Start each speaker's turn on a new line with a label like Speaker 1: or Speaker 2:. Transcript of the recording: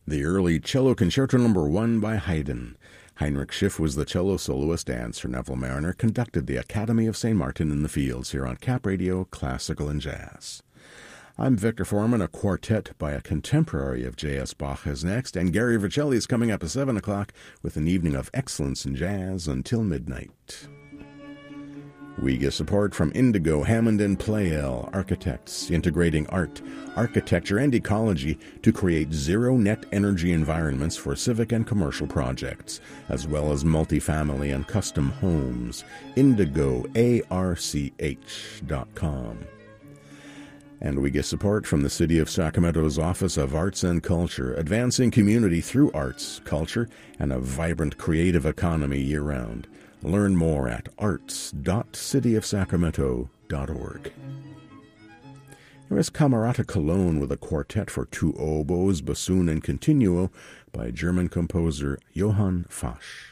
Speaker 1: the early Cello Concerto No. 1 by Haydn. Heinrich Schiff was the cello soloist, and Sir Neville Mariner conducted the Academy of St. Martin in the Fields here on Cap Radio, Classical and Jazz. I'm Victor Foreman. A quartet by a contemporary of J.S. Bach is next, and Gary Vercelli is coming up at 7 o'clock with an evening of excellence in jazz until midnight. We get support from Indigo, Hammond and Pleyel, architects integrating art, architecture, and ecology to create zero-net energy environments for civic and commercial projects, as well as multifamily and custom homes. IndigoARCH.com. And we get support from the City of Sacramento's Office of Arts and Culture, advancing community through arts, culture, and a vibrant creative economy year-round. Learn more at arts.cityofsacramento.org. Here is Camerata Cologne with a quartet for two oboes, bassoon, and continuo by German composer Johann Fasch.